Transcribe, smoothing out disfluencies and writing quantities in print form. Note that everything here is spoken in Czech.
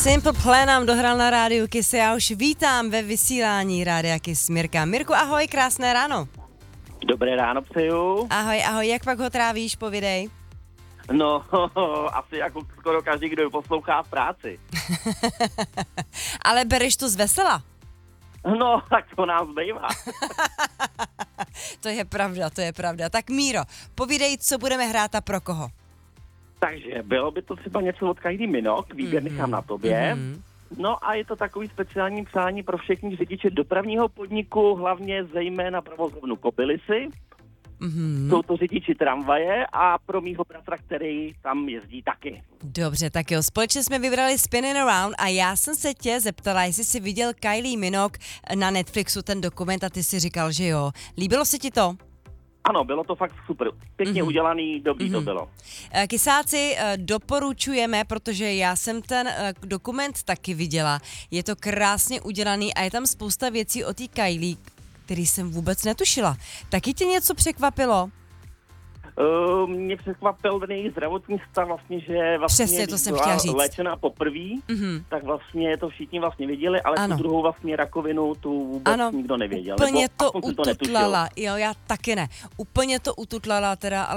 Simple Plan nám dohrál na rádiu Kiss. Já už vítám ve vysílání rádia Kiss Mirka. Mirku, ahoj, krásné ráno. Dobré ráno přeju. Ahoj, jak pak ho trávíš, povídej. No, asi jako skoro každý, kdo poslouchá v práci. Ale bereš to z vesela? No, tak to nám zbývá. To je pravda. Tak Míro, povídej, co budeme hrát a pro koho. Takže bylo by to třeba něco od Kylie Minogue, výběr nechám na tobě. No a je to takový speciální přání pro všechny řidiče dopravního podniku, hlavně zejména provozovnu Kobylisy. Jsou to řidiči tramvaje a pro mýho bratra, který tam jezdí taky. Dobře, tak jo, společně jsme vybrali Spinning Around a já jsem se tě zeptala, jestli jsi viděl Kylie Minogue na Netflixu ten dokument a ty si říkal, že jo. Líbilo se ti to? Ano, bylo to fakt super. Pěkně udělaný, dobrý to bylo. Kysáci, doporučujeme, protože já jsem ten dokument taky viděla. Je to krásně udělaný a je tam spousta věcí o té Kylie, který jsem vůbec netušila. Taky tě něco překvapilo? Mě překvapil ten její zdravotní stav vlastně, že vlastně přesně, to jsem chtěla říct. Léčená poprví, tak vlastně to všichni vlastně věděli, ale ano. Tu druhou vlastně rakovinu tu vůbec nikdo nevěděl. Úplně to ututlala, jo, já taky ne. Úplně to ututlala teda, ale